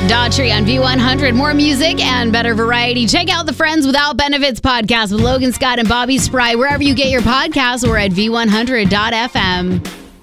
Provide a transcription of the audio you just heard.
Daughtry on V100. More music and better variety. Check out the Friends Without Benefits podcast with Logan Scott and Bobby Spry wherever you get your podcasts or at V100.fm.